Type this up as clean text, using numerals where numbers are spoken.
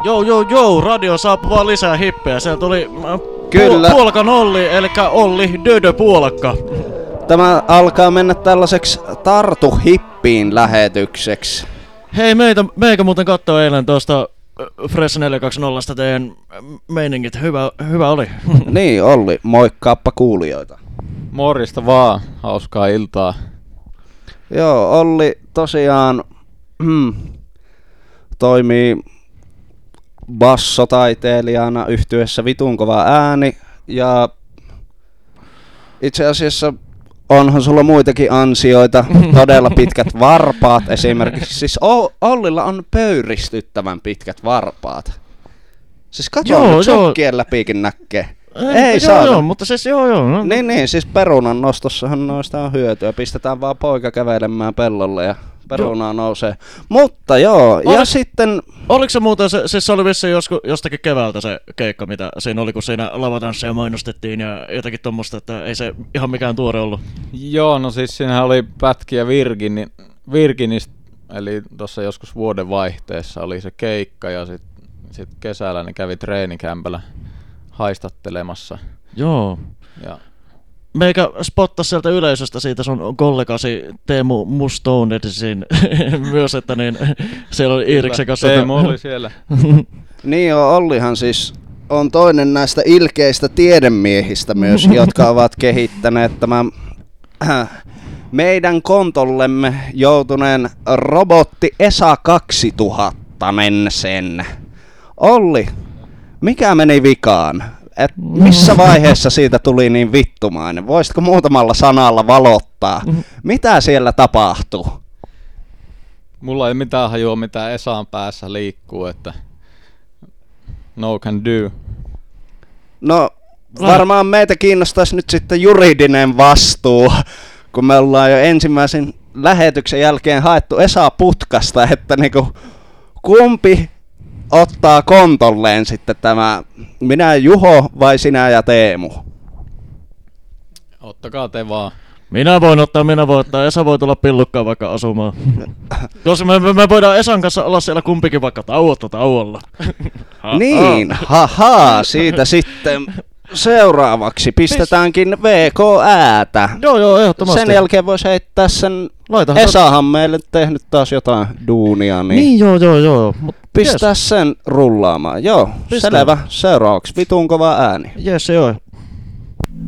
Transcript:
Joo, radio saapuvaa lisää hippejä. Siellä tuli Kyllä. Puolakan Olli, elikkä Olli Dödö Puolakka. Tämä alkaa mennä tällaiseksi Tartu hippiin lähetykseksi. Hei, meikä muuten kattoi eilen tuosta Fresh 420 teidän meiningit. Hyvä oli. Niin, Olli, moikkaappa kuulijoita. Morjesta vaan, hauskaa iltaa. Joo, Olli tosiaan toimii bassotaiteilijana yhtyessä Vitun kova ääni ja itse asiassa onhan sulla muitakin ansioita, todella pitkät varpaat esimerkiksi. Siis Ollilla on pöyristyttävän pitkät varpaat. Siis katso nyt sokkien läpikin näkee. Ei saa. Joo, mutta siis joo. No. Niin, siis perunan nostossahan noista on hyötyä. Pistetään vaan poika kävelemään pellolle ja perunaa nousee. Mutta joo, ja sitten... Oliko se muuten, siis se oli vissiin jostakin keväältä se keikka, mitä siinä oli, kun siinä lavatansseja mainostettiin ja jotakin tommoista, että ei se ihan mikään tuore ollut. Joo, no siis siinähän oli pätkiä Virginistä, eli tuossa joskus vuoden vaihteessa oli se keikka ja sit kesällä ne kävi treenikämpällä haistattelemassa. Joo. Ja meikä spottasi sieltä yleisöstä siitä sun kollegasi Teemu Mustonesin myös, että niin siellä oli Iiriksen kanssa. Teemu oli siellä. Niin joo, Ollihan siis on toinen näistä ilkeistä tiedemiehistä myös, jotka ovat kehittäneet tämän meidän kontollemme joutuneen robotti ESA 2000 sen. Olli, mikä meni vikaan? Et missä vaiheessa siitä tuli niin vittumainen? Voisitko muutamalla sanalla valottaa? Mitä siellä tapahtuu? Mulla ei mitään hajua, mitä Esan päässä liikkuu, että no can do. No varmaan meitä kiinnostaisi nyt sitten juridinen vastuu, kun me ollaan jo ensimmäisen lähetyksen jälkeen haettu Esa putkasta, että niinku kumpi ottaa kontolleen sitten tämä, minä Juho vai sinä ja Teemu? Ottakaa te vaan. Minä voin ottaa. Esa voi tulla pillukkaan vaikka asumaan. Koska me voidaan Esan kanssa olla siellä kumpikin vaikka tauolla. Niin, siitä sitten seuraavaksi pistetäänkin VK-äätä. Joo, ehdottomasti. Sen jälkeen voisi heittää sen, Esahan meille tehnyt taas jotain duunia. Niin joo. Pistää sen rullaamaan, joo. Selvä. Seuraavaksi Vitun kova ääni. Jes, joo.